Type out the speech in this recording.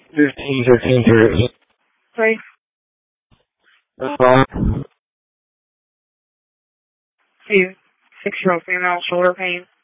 15 3. Response. See, 6-year-old female, shoulder pain.